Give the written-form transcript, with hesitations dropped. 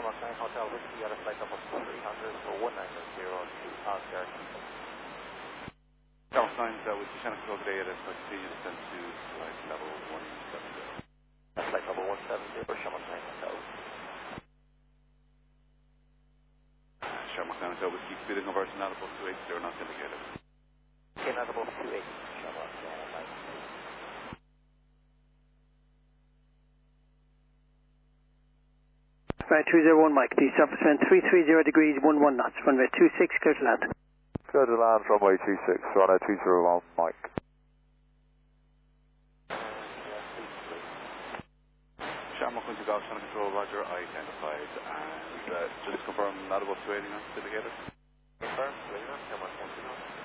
Shamrock 9 Hotel Whiskey at a flight level 300 for 190 to Oscar. Shamrock 9 with Shannon Control today at a continue descent to flight level 170. Flight level 170 for Shamrock 9 Hotel. Shamrock 9 Hotel Whiskey speeding conversion Audible 280 not indicated. Okay, Audible 28 Shamrock 9. Right, 201 Mike, the surface wind 330 degrees, 11 knots, runway 26, clear to land. Clear to land, runway 26, runway 201 Mike. Shamrock 1 to Golf, Shannon Control, Roger, identified. And just confirm Audible 280 not indicated. Confirm, Shamrock 1 to Golf.